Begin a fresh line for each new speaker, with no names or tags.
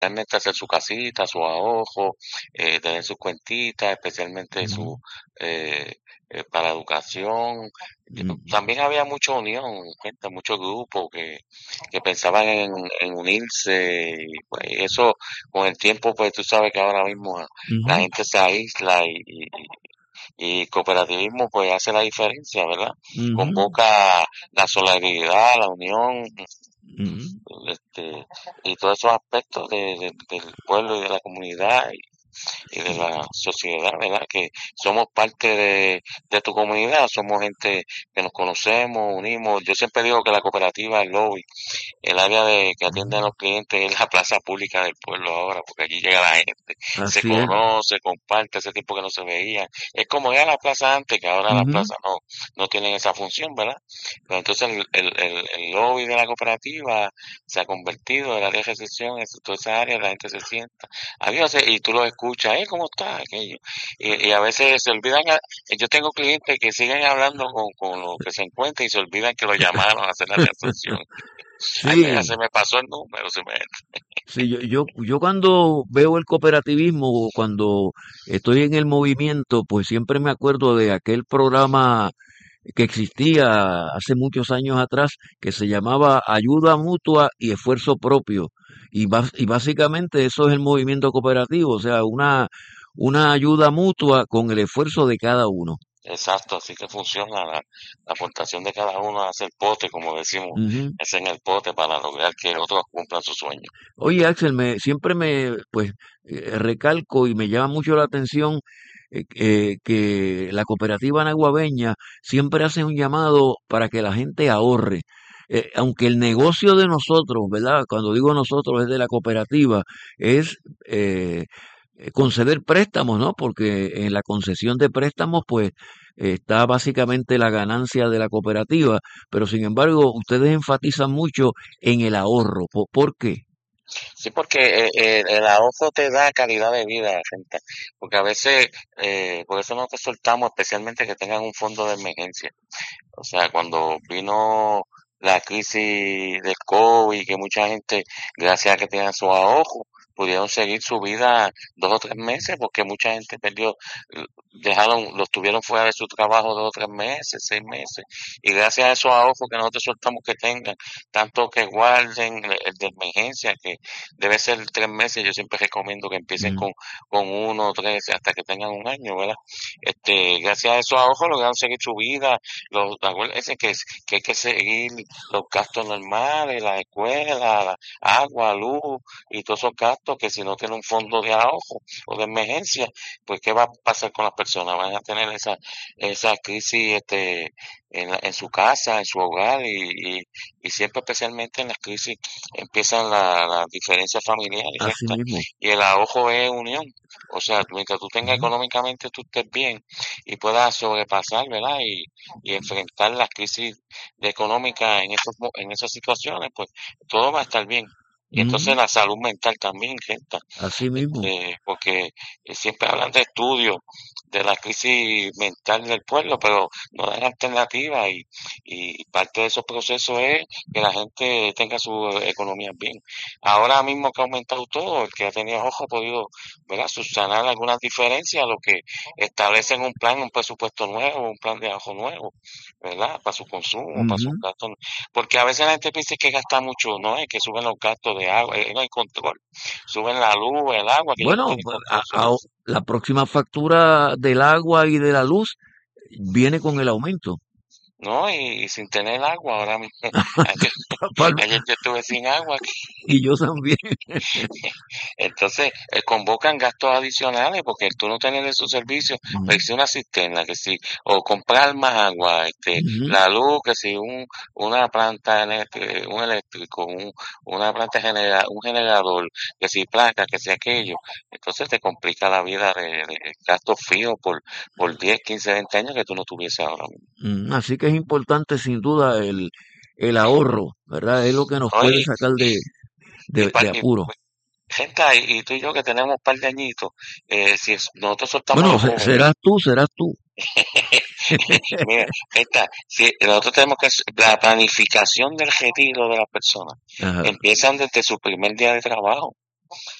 realmente hacer su casita, su ahorro, tener sus cuentitas, especialmente
Ujú,
su para educación.
ujú,
También había mucha unión, gente, muchos grupos que pensaban en unirse, y pues eso con el tiempo, pues tú sabes que ahora mismo la
ujú,
gente se aísla y cooperativismo pues hace la diferencia, ¿verdad?
ujú,
Convoca la solidaridad, la unión,
ujú.
este, y todos esos aspectos del pueblo y de la comunidad y de la sociedad, ¿verdad? Que somos parte de tu comunidad, somos gente que nos conocemos, unimos. Yo siempre digo que la cooperativa, el lobby, el área de que atiende a los clientes es la plaza pública del pueblo ahora, porque allí llega la gente, se
Así es.
conoce, comparte ese tiempo que no se veía. Es como era la plaza antes, que ahora las
Ujú,
plazas no tienen esa función, ¿verdad? Pero entonces el lobby de la cooperativa se ha convertido, el área de recepción, toda esa área, la gente se sienta, adiós, y tú lo escuchas, ¿cómo está aquello? Y a veces se olvidan, yo tengo clientes que siguen hablando con lo que se encuentra y se olvidan que lo llamaron a hacer la recepción. Ay, mira,
Sí,
se me pasó el número, se me...
sí, yo cuando veo el cooperativismo, o cuando estoy en el movimiento, pues siempre me acuerdo de aquel programa que existía hace muchos años atrás, que se llamaba Ayuda Mutua y Esfuerzo Propio. Y básicamente eso es el movimiento cooperativo, o sea, una ayuda mutua con el esfuerzo de cada uno.
Exacto, así que funciona la aportación de cada uno hace el pote, como decimos,
Ujú.
es en el pote para lograr que otros cumplan su sueño.
Oye, Axel, siempre pues, recalco y me llama mucho la atención que la cooperativa naguabeña siempre hace un llamado para que la gente ahorre. Aunque el negocio de nosotros, ¿verdad? Cuando digo nosotros es de la cooperativa, es conceder préstamos, ¿no? Porque en la concesión de préstamos, pues, está básicamente la ganancia de la cooperativa, pero sin embargo, ustedes enfatizan mucho en el ahorro. ¿Por qué?
Sí, porque el ahorro te da calidad de vida, gente, porque a veces, por eso no te soltamos, especialmente que tengan un fondo de emergencia. O sea, cuando vino la crisis del COVID, que mucha gente, gracias a que tenían su ahorro, pudieron seguir su vida 2 o 3 meses, porque mucha gente perdió, los tuvieron fuera de su trabajo 2 o 3 meses, 6 meses, y gracias a esos ahorros que nosotros soltamos que tengan, tanto que guarden el de emergencia, que debe ser 3 meses, yo siempre recomiendo que empiecen
Mm,
con 1 o 3, hasta que tengan un año, ¿verdad? Gracias a esos ahorros lograron seguir su vida, acuérdense que hay que seguir los gastos normales, la escuela, la agua, luz y todos esos gastos que si no tiene un fondo de ahorro o de emergencia, pues ¿qué va a pasar con las personas? Van a tener esa crisis en su casa, en su hogar y siempre especialmente en las crisis empiezan las diferencias familiares
así
estas
mismo.
y el ahorro es unión. O sea, mientras tú tengas
Ujú,
económicamente, tú estés bien y puedas sobrepasar, ¿verdad? Y enfrentar las crisis económicas en esas situaciones, pues todo va a estar bien. Y entonces
ujú,
la salud mental también, gente,
así mismo.
porque siempre hablan de estudios de la crisis mental del pueblo, pero no dan alternativa y parte de esos procesos es que la gente tenga su economía bien. Ahora mismo que ha aumentado todo, el que ha tenido ojo ha podido, ¿verdad?, subsanar algunas diferencias, lo que establecen un plan, un presupuesto nuevo, un plan de ahorro nuevo, ¿verdad? Para su consumo, para sus
Ujú.
gastos. Porque a veces la gente piensa que gasta mucho, no es que suben los gastos de agua, no hay control. Suben la luz, el agua, que ellos no
Bueno,
tienen control sobre eso.
la próxima factura del agua y de la luz viene con el aumento.
No, y sin tener agua, ahora mismo, ayer, ayer yo estuve sin agua.
Y yo también.
Entonces, convocan gastos adicionales porque tú no tener esos servicios,
Ujú,
pues si una cisterna, que si, o comprar más agua,
ujú,
la luz, que si una planta un eléctrico, una planta un generador, que si placa, que si aquello. Entonces te complica la vida de gastos fijos por 10, 15, 20 años que tú no tuviese ahora mismo.
Así que es importante sin duda el ahorro, ¿verdad? Es lo que nos
¿No?
puede sacar
Y,
de apuro.
gente, y tú y yo que tenemos un par de añitos, nosotros soltamos a
Bueno,
los jóvenes.
serás tú.
Mira, si nosotros tenemos la planificación del retiro de las personas
Ajá.
empiezan desde su primer día de trabajo.